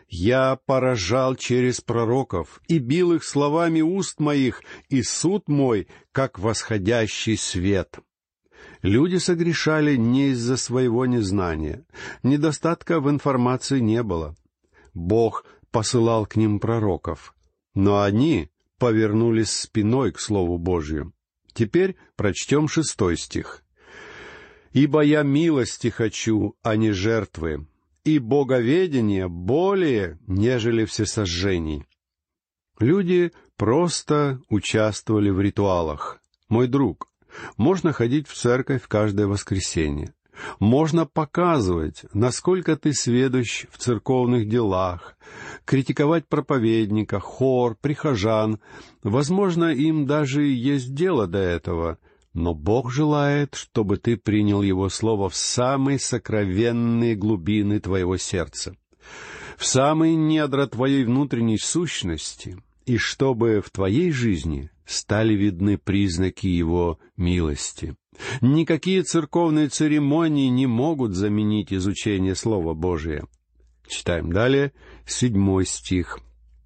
Я поражал через пророков и бил их словами уст моих, и суд мой, как восходящий свет». Люди согрешали не из-за своего незнания. Недостатка в информации не было. Бог посылал к ним пророков, но они повернулись спиной к Слову Божию. Теперь прочтем 6 стих. «Ибо я милости хочу, а не жертвы, и боговедение более, нежели всесожжений». Люди просто участвовали в ритуалах. Мой друг, можно ходить в церковь каждое воскресенье. Можно показывать, насколько ты сведущ в церковных делах, критиковать проповедника, хор, прихожан. Возможно, им даже есть дело до этого, но Бог желает, чтобы ты принял Его Слово в самые сокровенные глубины твоего сердца, в самые недра твоей внутренней сущности, и чтобы в твоей жизни стали видны признаки Его милости. Никакие церковные церемонии не могут заменить изучение Слова Божия. Читаем далее, 7 стих.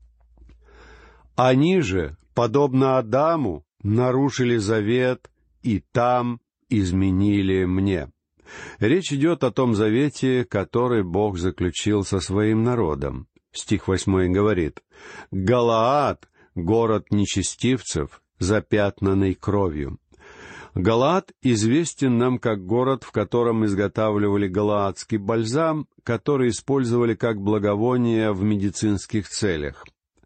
«Они же, подобно Адаму, нарушили завет, и там изменили мне». Речь идет о том завете, который Бог заключил со своим народом. Стих 8 говорит: «Галаад, город нечестивцев, запятнанный кровью». Галаад известен нам как город, в котором изготавливали галаадский бальзам, который использовали как благовоние в медицинских целях.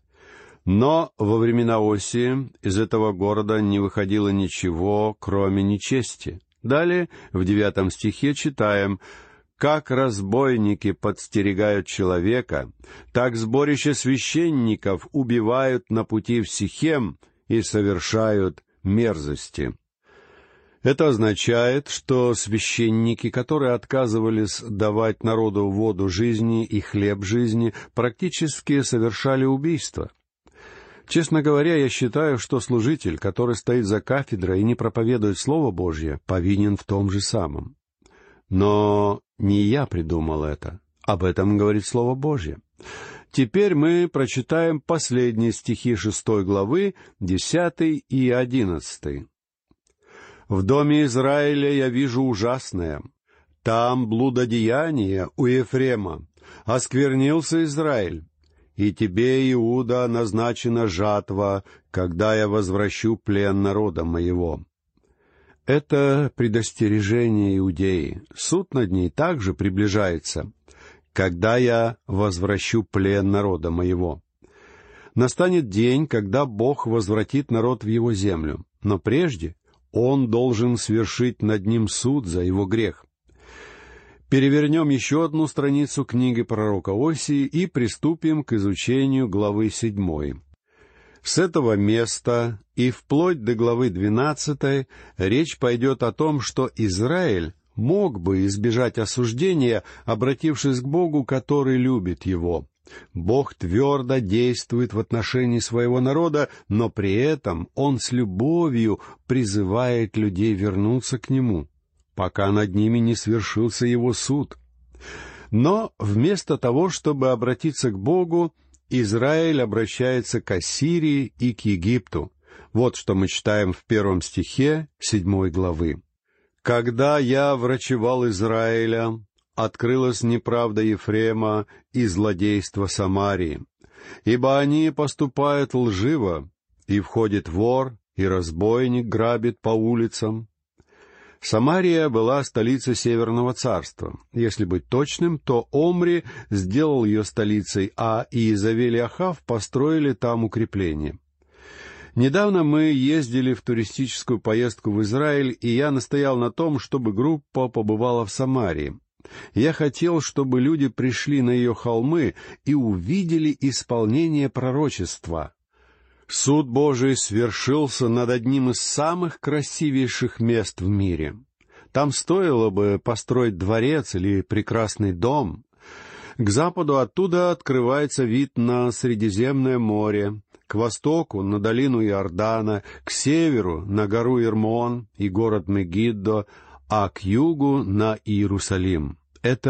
Но во времена Осии из этого города не выходило ничего, кроме нечести. Далее, в 9 стихе читаем: «Как разбойники подстерегают человека, так сборище священников убивают на пути в Сихем и совершают мерзости». Это означает, что священники, которые отказывались давать народу воду жизни и хлеб жизни, практически совершали убийство. Честно говоря, я считаю, что служитель, который стоит за кафедрой и не проповедует Слово Божье, повинен в том же самом. Но не я придумал это. Об этом говорит Слово Божье. Теперь мы прочитаем последние стихи 6 главы, 10 и 11. «В доме Израиля я вижу ужасное. Там блудодеяние у Ефрема. Осквернился Израиль. И тебе, Иуда, назначена жатва, когда я возвращу плен народа моего». Это предостережение Иудеи. Суд над ней также приближается. «Когда я возвращу плен народа моего». Настанет день, когда Бог возвратит народ в его землю, но прежде Он должен свершить над ним суд за его грех. Перевернем еще одну страницу книги пророка Осии и приступим к изучению главы 7. С этого места и вплоть до главы 12 речь пойдет о том, что Израиль мог бы избежать осуждения, обратившись к Богу, который любит его. Бог твердо действует в отношении своего народа, но при этом Он с любовью призывает людей вернуться к Нему, пока над ними не свершился Его суд. Но вместо того, чтобы обратиться к Богу, Израиль обращается к Ассирии и к Египту. Вот что мы читаем в 1 стихе 7 главы. «Когда я врачевал Израиля, открылась неправда Ефрема и злодейство Самарии, ибо они поступают лживо, и входит вор, и разбойник грабит по улицам». Самария была столицей Северного царства. Если быть точным, то Омри сделал ее столицей, а Иезавель и Ахав построили там укрепление. Недавно мы ездили в туристическую поездку в Израиль, и я настоял на том, чтобы группа побывала в Самарии. Я хотел, чтобы люди пришли на ее холмы и увидели исполнение пророчества. Суд Божий свершился над одним из самых красивейших мест в мире. Там стоило бы построить дворец или прекрасный дом. К западу оттуда открывается вид на Средиземное море, к востоку — на долину Иордана, к северу — на гору Ирмон и город Мегиддо, а к югу — на Иерусалим. Это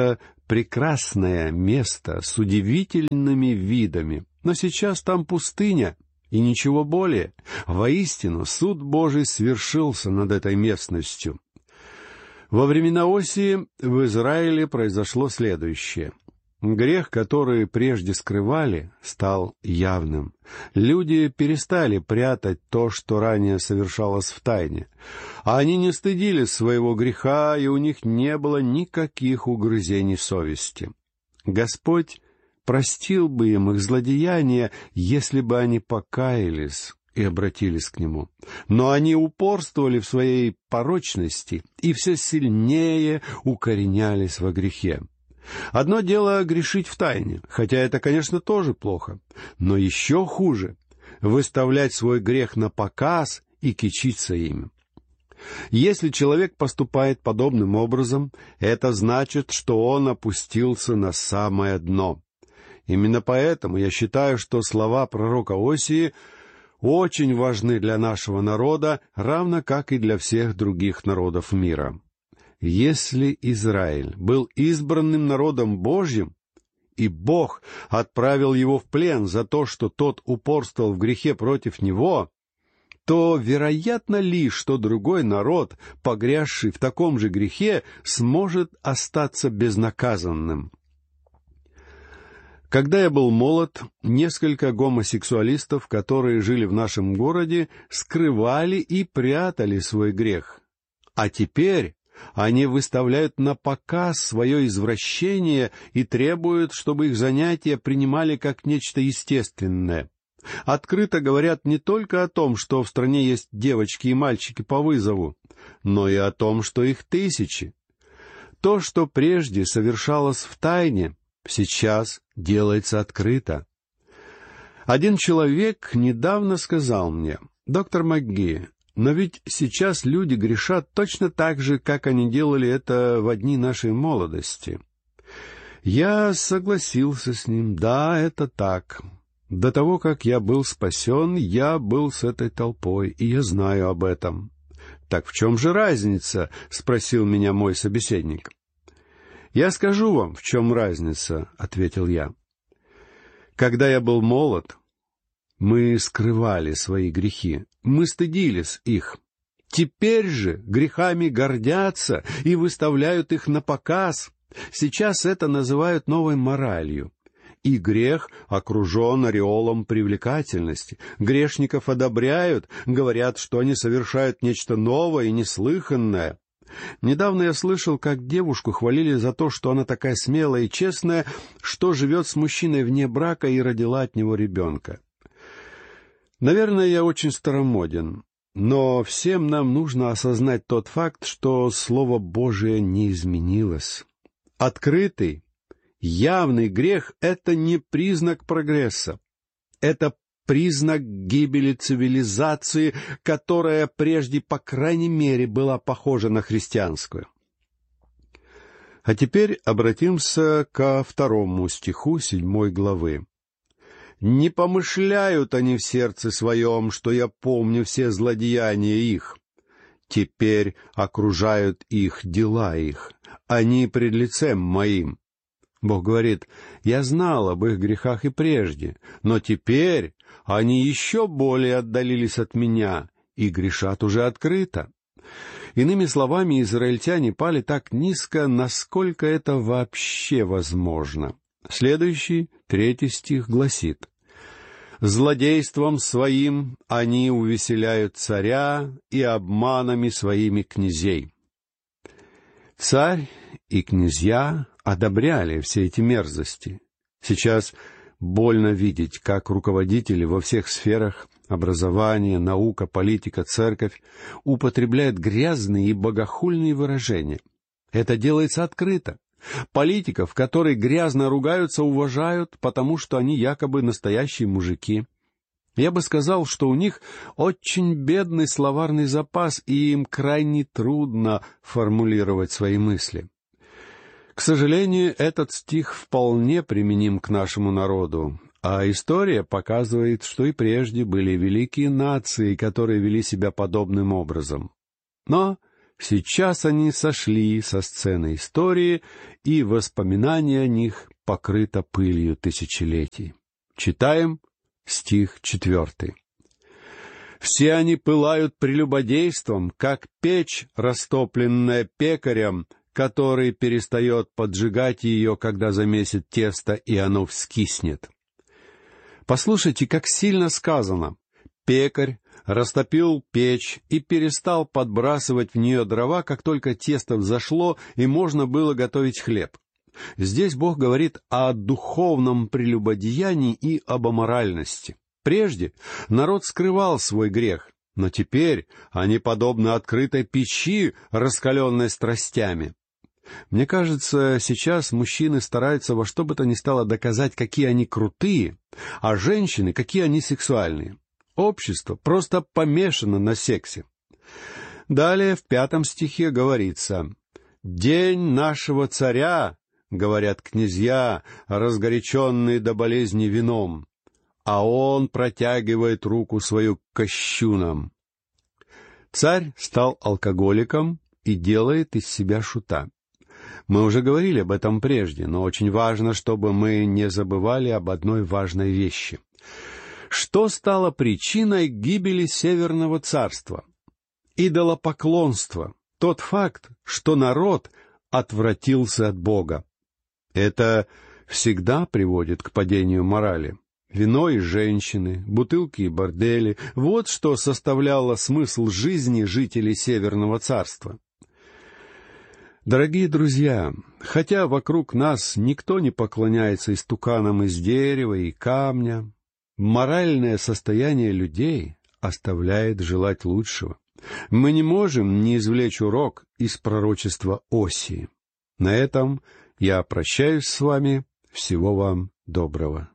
прекрасное место с удивительными видами, но сейчас там пустыня и ничего более. Воистину, суд Божий свершился над этой местностью. Во времена Осии в Израиле произошло следующее. Грех, который прежде скрывали, стал явным. Люди перестали прятать то, что ранее совершалось в тайне. А они не стыдились своего греха, и у них не было никаких угрызений совести. Господь простил бы им их злодеяния, если бы они покаялись и обратились к Нему. Но они упорствовали в своей порочности и все сильнее укоренялись во грехе. Одно дело грешить в тайне, хотя это, конечно, тоже плохо, но еще хуже — выставлять свой грех на показ и кичиться им. Если человек поступает подобным образом, это значит, что он опустился на самое дно. Именно поэтому я считаю, что слова пророка Осии очень важны для нашего народа, равно как и для всех других народов мира. Если Израиль был избранным народом Божьим, и Бог отправил его в плен за то, что тот упорствовал в грехе против него, то вероятно ли, что другой народ, погрязший в таком же грехе, сможет остаться безнаказанным? Когда я был молод, несколько гомосексуалистов, которые жили в нашем городе, скрывали и прятали свой грех. А теперь они выставляют на показ свое извращение и требуют, чтобы их занятия принимали как нечто естественное. Открыто говорят не только о том, что в стране есть девочки и мальчики по вызову, но и о том, что их тысячи. То, что прежде совершалось в тайне, сейчас делается открыто. Один человек недавно сказал мне: «Доктор МакГи, но ведь сейчас люди грешат точно так же, как они делали это в дни нашей молодости». Я согласился с ним. Да, это так. До того, как я был спасен, я был с этой толпой, и я знаю об этом. «Так в чем же разница?» — спросил меня мой собеседник. «Я скажу вам, в чем разница», — ответил я. «Когда я был молод, мы скрывали свои грехи, мы стыдились их. Теперь же грехами гордятся и выставляют их на показ. Сейчас это называют новой моралью. И грех окружен ореолом привлекательности. Грешников одобряют, говорят, что они совершают нечто новое и неслыханное. Недавно я слышал, как девушку хвалили за то, что она такая смелая и честная, что живет с мужчиной вне брака и родила от него ребенка. Наверное, я очень старомоден, но всем нам нужно осознать тот факт, что Слово Божие не изменилось. Открытый, явный грех — это не признак прогресса. Это признак гибели цивилизации, которая прежде, по крайней мере, была похожа на христианскую. А теперь обратимся ко 2 стиху 7 главы. «Не помышляют они в сердце своем, что я помню все злодеяния их. Теперь окружают их дела их, они пред лицем моим». Бог говорит: «Я знал об их грехах и прежде, но теперь они еще более отдалились от меня и грешат уже открыто». Иными словами, израильтяне пали так низко, насколько это вообще возможно. Следующий, 3 стих, гласит: «Злодейством своим они увеселяют царя и обманами своими князей». Царь и князья одобряли все эти мерзости. Сейчас больно видеть, как руководители во всех сферах — образование, наука, политика, церковь — употребляют грязные и богохульные выражения. Это делается открыто. Политиков, которые грязно ругаются, уважают, потому что они якобы настоящие мужики. Я бы сказал, что у них очень бедный словарный запас, и им крайне трудно формулировать свои мысли. К сожалению, этот стих вполне применим к нашему народу, а история показывает, что и прежде были великие нации, которые вели себя подобным образом. Но Сейчас они сошли со сцены истории, и воспоминание о них покрыто пылью тысячелетий. Читаем стих 4. «Все они пылают прелюбодейством, как печь, растопленная пекарем, который перестает поджигать ее, когда замесит тесто, и оно вскиснет». Послушайте, как сильно сказано. Пекарь растопил печь и перестал подбрасывать в нее дрова, как только тесто взошло, и можно было готовить хлеб. Здесь Бог говорит о духовном прелюбодеянии и об аморальности. Прежде народ скрывал свой грех, но теперь они подобны открытой печи, раскаленной страстями. Мне кажется, сейчас мужчины стараются во что бы то ни стало доказать, какие они крутые, а женщины, какие они сексуальные. Общество просто помешано на сексе. Далее в 5 стихе говорится: «День нашего царя, — говорят князья, разгоряченные до болезни вином, а он протягивает руку свою к кощунам». Царь стал алкоголиком и делает из себя шута. Мы уже говорили об этом прежде, но очень важно, чтобы мы не забывали об одной важной вещи. Что стало причиной гибели Северного царства? Идолопоклонство. Тот факт, что народ отвратился от Бога. Это всегда приводит к падению морали. Вино и женщины, бутылки и бордели — вот что составляло смысл жизни жителей Северного царства. Дорогие друзья, хотя вокруг нас никто не поклоняется истуканам из дерева и камня, моральное состояние людей оставляет желать лучшего. Мы не можем не извлечь урок из пророчества Осии. На этом я прощаюсь с вами. Всего вам доброго.